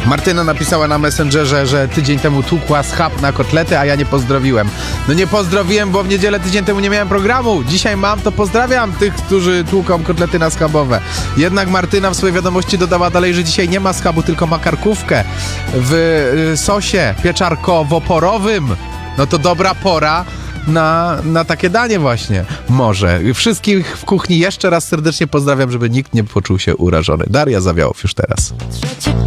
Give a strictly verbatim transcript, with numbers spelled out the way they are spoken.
Martyna napisała na Messengerze, że tydzień temu tłukła schab na kotlety, a ja nie pozdrowiłem. No nie pozdrowiłem, bo w niedzielę tydzień temu nie miałem programu. Dzisiaj mam, to pozdrawiam tych, którzy tłuką kotlety na schabowe. Jednak Martyna w swojej wiadomości dodała dalej, że dzisiaj nie ma schabu, tylko ma karkówkę w sosie pieczarkowo-porowym. No to dobra pora na, na takie danie właśnie. Może. Wszystkich w kuchni jeszcze raz serdecznie pozdrawiam, żeby nikt nie poczuł się urażony. Daria Zawiałow już teraz.